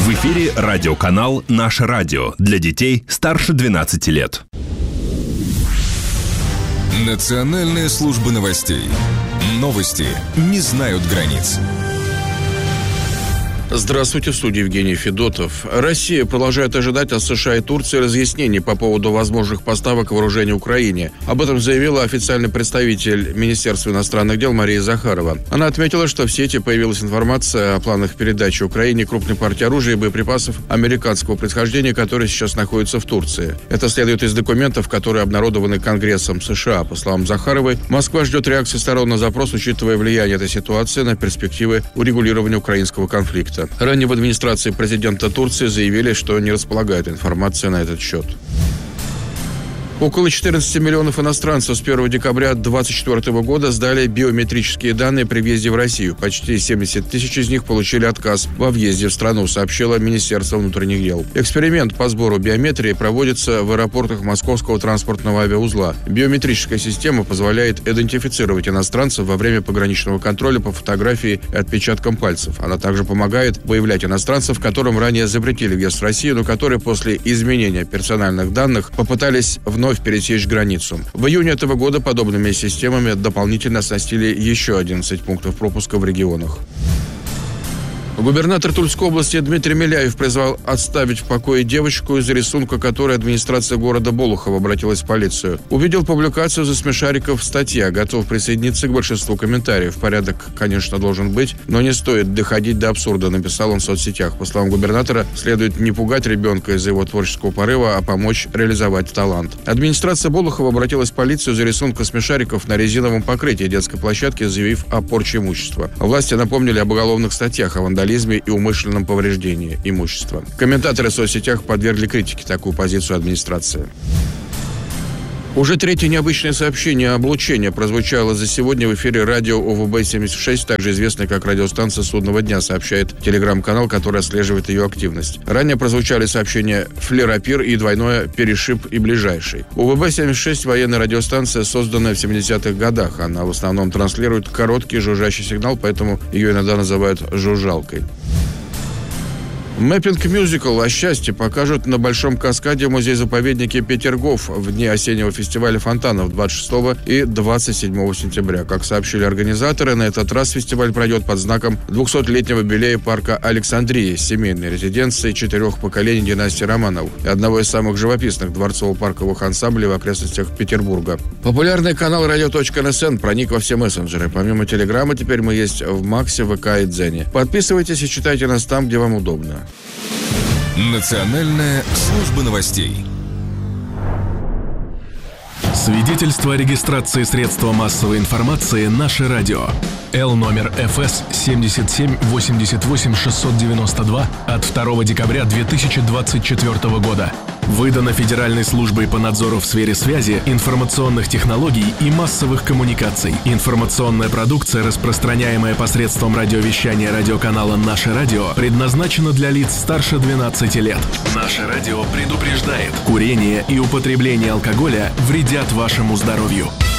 В эфире радиоканал «Наше радио» для детей старше 12 лет. Национальная служба новостей. Новости не знают границ. Здравствуйте, в студии Евгений Федотов. Россия продолжает ожидать от США и Турции разъяснений по поводу возможных поставок вооружений Украине. Об этом заявила официальный представитель Министерства иностранных дел Мария Захарова. Она отметила, что в сети появилась информация о планах передачи Украине крупной партии оружия и боеприпасов американского происхождения, которые сейчас находятся в Турции. Это следует из документов, которые обнародованы Конгрессом США. По словам Захаровой, Москва ждет реакции сторон на запрос, учитывая влияние этой ситуации на перспективы урегулирования украинского конфликта. Ранее в администрации президента Турции заявили, что не располагают информацией на этот счет. Около 14 миллионов иностранцев с 1 декабря 2024 года сдали биометрические данные при въезде в Россию. Почти 70 тысяч из них получили отказ во въезде в страну, сообщило Министерство внутренних дел. Эксперимент по сбору биометрии проводится в аэропортах Московского транспортного авиаузла. Биометрическая система позволяет идентифицировать иностранцев во время пограничного контроля по фотографии и отпечаткам пальцев. Она также помогает выявлять иностранцев, которым ранее запретили въезд в Россию, но которые после изменения персональных данных попытались вновь пересечь границу. В июне этого года подобными системами дополнительно оснастили еще 11 пунктов пропуска в регионах. Губернатор Тульской области Дмитрий Миляев призвал отставить в покое девочку, из-за рисунка которой администрация города Болохово обратилась в полицию. Увидел публикацию за смешариков в статье, готов присоединиться к большинству комментариев. Порядок, конечно, должен быть, но не стоит доходить до абсурда, написал он в соцсетях. По словам губернатора, следует не пугать ребенка из-за его творческого порыва, а помочь реализовать талант. Администрация Болохово обратилась в полицию за рисунка смешариков на резиновом покрытии детской площадки, заявив о порче имущества. Власти напомнили об уголовных статьях о вандализме и умышленном повреждении имущества. Комментаторы в соцсетях подвергли критике такую позицию администрации. Уже третье необычное сообщение о облучении прозвучало за сегодня в эфире радио ОВБ-76, также известной как радиостанция «Судного дня», сообщает телеграм-канал, который отслеживает ее активность. Ранее прозвучали сообщения «Флеропир» и двойное «Перешип» и «Ближайший». ОВБ-76 – военная радиостанция, созданная в 70-х годах. Она в основном транслирует короткий жужжащий сигнал, поэтому ее иногда называют «жужжалкой». Мэппинг-мюзикл о счастье покажут на Большом каскаде в музее-заповеднике Петергоф в дни осеннего фестиваля фонтанов 26 и 27 сентября. Как сообщили организаторы, на этот раз фестиваль пройдет под знаком 200-летнего юбилея парка Александрия, семейной резиденции 4 поколений династии Романовых и одного из самых живописных дворцово-парковых ансамблей в окрестностях Петербурга. Популярный канал radio.nsn проник во все мессенджеры. Помимо Телеграма, теперь мы есть в Максе, ВК и Дзене. Подписывайтесь и читайте нас там, где вам удобно. Национальная служба новостей. Свидетельство о регистрации средства массовой информации «Наше радио». Л номер ФС 77-88-692 от 2 декабря 2024 года. Выдано Федеральной службой по надзору в сфере связи, информационных технологий и массовых коммуникаций. Информационная продукция, распространяемая посредством радиовещания радиоканала «Наше радио», предназначена для лиц старше 12 лет. «Наше радио» предупреждает: курение и употребление алкоголя вредят вашему здоровью.